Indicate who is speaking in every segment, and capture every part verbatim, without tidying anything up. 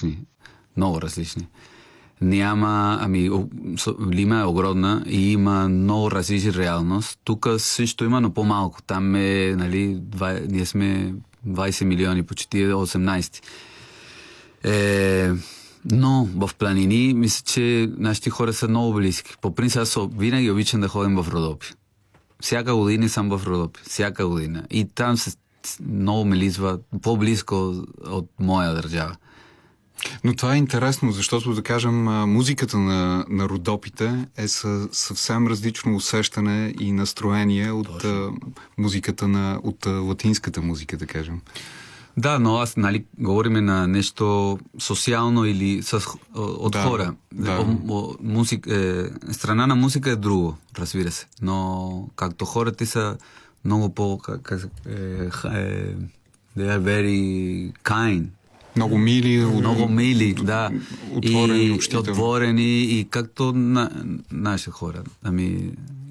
Speaker 1: различни. Много различни. Няма, ами, Лима е огромна и има много различна реалност. Тук също има, но по-малко. Там е, нали, два, ние сме двайсет милиони, почти осемнайсет. Е, но в планини, мисля, че нашите хора са много близки. По принцип, аз винаги обичам да ходим в Родопи. Всяка година съм в Родопи. Всяка година. И там се много ме лизва по-близко от моя държава.
Speaker 2: Но това е интересно, защото, да кажем, музиката на, на Родопите е съ, съвсем различно усещане и настроение от а, музиката на, от а, латинската музика, да кажем.
Speaker 1: Да, но аз, нали, говориме на нещо социално или с, от
Speaker 2: да,
Speaker 1: хора.
Speaker 2: Да.
Speaker 1: О, о, музик, е, страна на музика е друго, разбира се. Но както хората са много по... Как, как, е, е, they are very kind.
Speaker 2: Много мили,
Speaker 1: много мили, да.
Speaker 2: Отворени,
Speaker 1: и
Speaker 2: общителни.
Speaker 1: Отворени и както на, наши хора. Ами,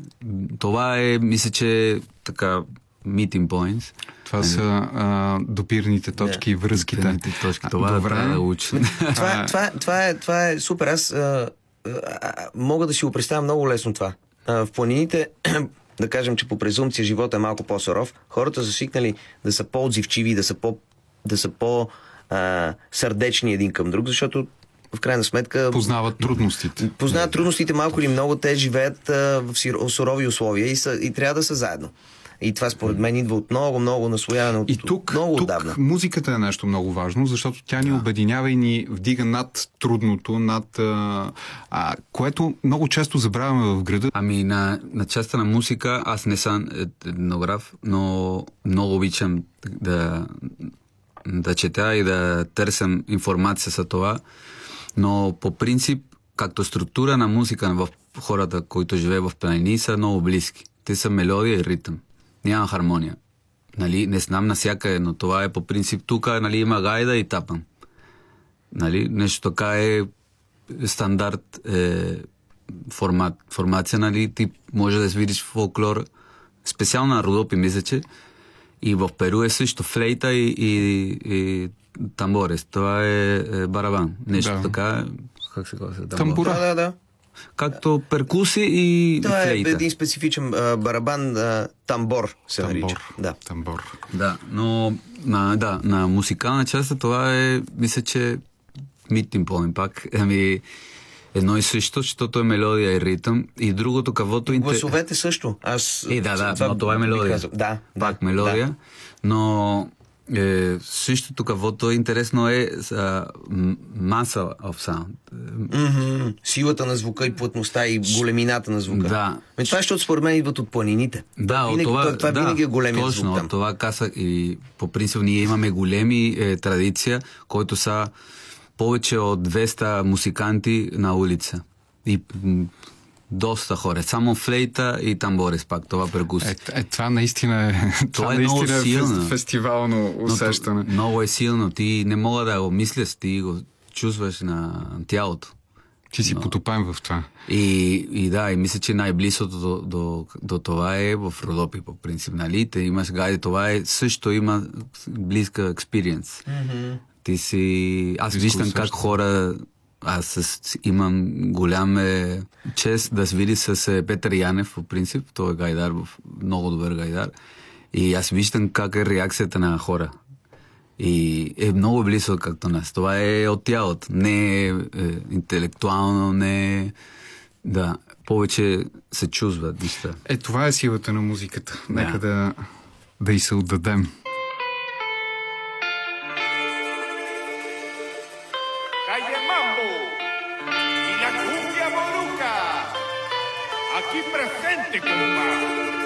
Speaker 1: това е, мисля, че така meeting points.
Speaker 2: Това ами, са а, допирните точки и yeah. връзките.
Speaker 1: Допирните точки. Това
Speaker 2: Добре.
Speaker 1: е да учи.
Speaker 3: това, това, това, е, това е супер. Аз а, а, мога да си го представя много лесно това. А, в планините, да кажем, че по презумпция живота е малко по-суров, хората са свикнали да са по-отзивчиви, да са по... Да са по Uh, сърдечни един към друг, защото в крайна сметка
Speaker 2: познават трудностите.
Speaker 3: Познават трудностите малко или много, те живеят uh, в сурови условия и, са, и трябва да са заедно. И това според мен идва от много, много наслояване от,
Speaker 2: и тук,
Speaker 3: много
Speaker 2: тук
Speaker 3: отдавна.
Speaker 2: Музиката е нещо много важно, защото тя ни да. обединява и ни вдига над трудното, над а, а, което много често забравяме в града.
Speaker 1: Ами на, на частта на музика аз не съм етнограф, но много обичам да да чета и да търсям информация за това, но по принцип, както структура на музика в хората, които живеят в планини, са много близки. Те са мелодия и ритъм. Няма хармония. Нали? Не знам навсякъде, но това е по принцип тук, нали, има гайда и тапан. Нали? Нещо така е стандарт е, формат, формация, нали? Ти може да видиш фолклор, специално на Родопи, мисля, че и в Перу е също флейта и, и, и тамборес. Това е, е барабан. Нещо да. така, как се казва?
Speaker 2: Тамбура.
Speaker 3: Да, да, да.
Speaker 1: Както перкуси и
Speaker 3: това
Speaker 1: флейта.
Speaker 3: Това е един специфичен а, барабан, а, тамбор се
Speaker 2: тамбор.
Speaker 3: нарича. Да.
Speaker 2: Тамбор.
Speaker 1: Да, но на, да, на музикална част това е, мисля, че митим пълен пак. Ами, едно и също, защото е мелодия и ритъм. И другото, каквото...
Speaker 3: Гласовете също. Аз...
Speaker 1: И да, да, това, но това е мелодия.
Speaker 3: Да,
Speaker 1: пак
Speaker 3: да,
Speaker 1: мелодия.
Speaker 3: Да.
Speaker 1: Но е, същото, каквото е интересно е а, маса of sound.
Speaker 3: Mm-hmm. Силата на звука и плътността и големината на звука.
Speaker 1: Да.
Speaker 3: Ме, това, защото според мен идват от планините.
Speaker 1: Да,
Speaker 3: винаги,
Speaker 1: това,
Speaker 3: това, това
Speaker 1: да,
Speaker 3: винаги е големия
Speaker 1: точно,
Speaker 3: звук там.
Speaker 1: Това казах и по принцип ние имаме големи е, традиция, които са повече от двеста музиканти на улица. И м- доста хора. Само флейта и тамборес пак, това перкуси.
Speaker 2: Е, е, това наистина е, това
Speaker 1: това е
Speaker 2: наистина
Speaker 1: много силно.
Speaker 2: Е фестивално усещане.
Speaker 1: Но, много е силно. Ти не мога да го мислиш, ти го чувстваш на тялото.
Speaker 2: Ти си
Speaker 1: Но...
Speaker 2: потопен в това.
Speaker 1: И, и да, и мисля, че най-близкото до, до, до това е в Родопи, по принцип. Нали? Те имаш гайде, това е също има близка експириенс.
Speaker 3: Mm-hmm.
Speaker 1: Ти си... Аз
Speaker 2: Близко
Speaker 1: виждам
Speaker 2: усещане.
Speaker 1: как хора... Аз с... имам голям е... чест да се види с е, Петър Янев, по принцип. Той е гайдар, много добър гайдар. И аз виждам как е реакцията на хора. И е много близко както нас. Това е от тялото. Не е, е интелектуално, не е... Да, повече се чувства.
Speaker 2: Е, това е силата на музиката.
Speaker 1: Да.
Speaker 2: Нека да, да й се отдадем.
Speaker 4: Calle Mambo y la cumbia moruca, aquí presente, compa.